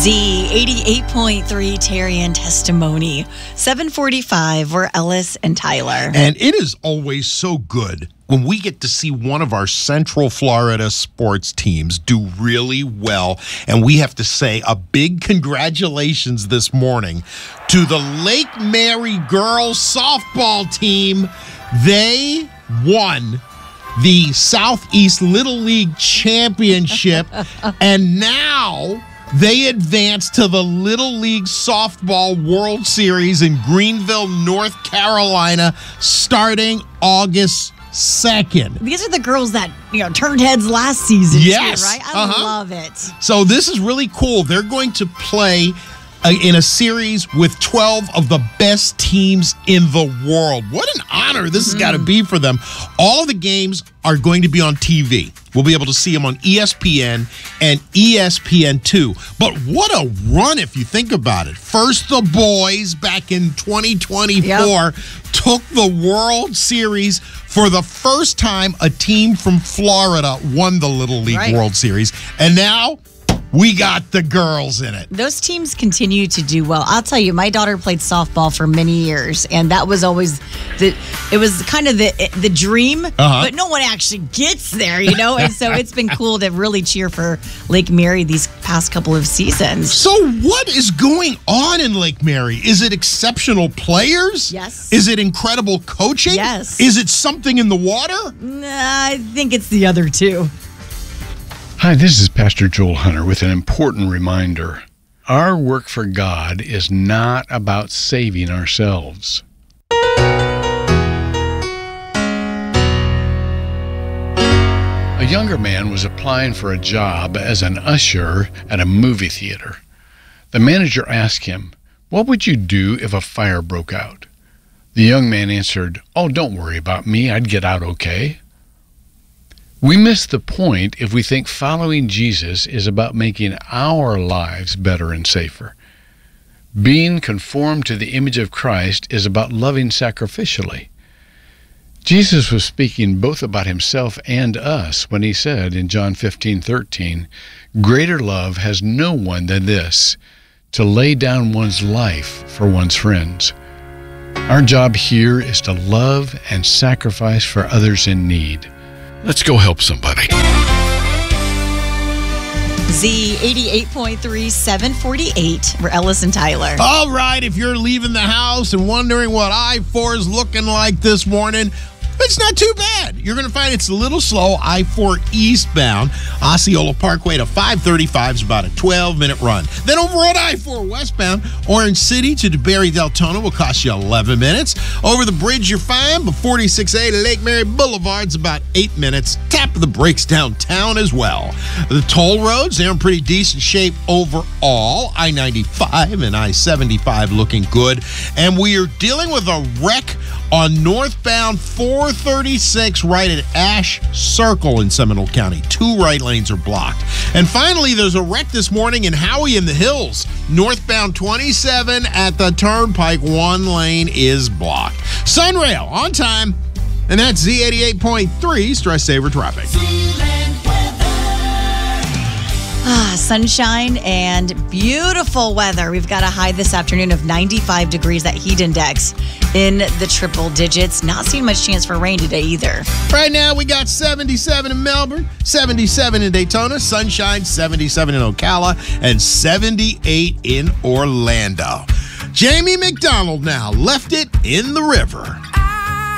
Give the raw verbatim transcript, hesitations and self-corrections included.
Z eighty-eight point three Terry and Testimony. seven forty-five, we're Ellis and Tyler. And it is always so good when we get to see one of our Central Florida sports teams do really well. And we have to say a big congratulations this morning to the Lake Mary girls softball team. They won the Southeast Little League Championship, and now they advance to the Little League Softball World Series in Greenville, North Carolina, starting August second. These are the girls that, you know, turned heads last season, yes. too, right? I uh-huh. love it. So this is really cool. They're going to play uh, in a series with twelve of the best teams in the world. What an honor this has got to be for them. All of the games are going to be on T V. We'll be able to see them on E S P N and E S P N two. But what a run if you think about it. First, the boys back in twenty twenty-four yep. took the World Series. For the first time, a team from Florida won the Little League right. World Series. And now we got the girls in it. Those teams continue to do well. I'll tell you, my daughter played softball for many years, and that was always the. It was kind of the the dream, uh-huh. but no one actually gets there, you know. And so it's been cool to really cheer for Lake Mary these past couple of seasons. So what is going on in Lake Mary? Is it exceptional players? Yes. Is it incredible coaching? Yes. Is it something in the water? Nah, I think it's the other two. Hi, this is Pastor Joel Hunter with an important reminder. Our work for God is not about saving ourselves. A younger man was applying for a job as an usher at a movie theater. The manager asked him, "What would you do if a fire broke out?" The young man answered, "Oh, don't worry about me. I'd get out okay." We miss the point if we think following Jesus is about making our lives better and safer. Being conformed to the image of Christ is about loving sacrificially. Jesus was speaking both about himself and us when he said in John fifteen thirteen, "Greater love has no one than this, to lay down one's life for one's friends." Our job here is to love and sacrifice for others in need. Let's go help somebody. Z eighty-eight point three, seven forty-eight. We're Ellis and Tyler. All right, if you're leaving the house and wondering what I four is looking like this morning, it's not too bad. You're going to find it's a little slow. I four eastbound, Osceola Parkway to five thirty-five is about a twelve-minute run. Then over at I four westbound, Orange City to DeBerry Deltona will cost you eleven minutes. Over the bridge, you're fine, but forty-six A to Lake Mary Boulevard's about eight minutes. Tap of the brakes downtown as well. The toll roads, they're in pretty decent shape overall. I ninety-five and I seventy-five looking good. And we are dealing with a wreck on northbound four thirty-six right at Ash Circle in Seminole County. Two right lanes are blocked. And finally, there's a wreck this morning in Howey in the Hills. Northbound twenty-seven at the Turnpike, one lane is blocked. Sunrail on time, and that's Z eighty-eight point three Stress Saver Traffic. Ah, sunshine and beautiful weather. We've got a high this afternoon of ninety-five degrees, that heat index in the triple digits. Not seeing much chance for rain today either. Right now, we got seventy-seven in Melbourne, seventy-seven in Daytona, sunshine, seventy-seven in Ocala, and seventy-eight in Orlando. Jamie McDonald now left it in the river.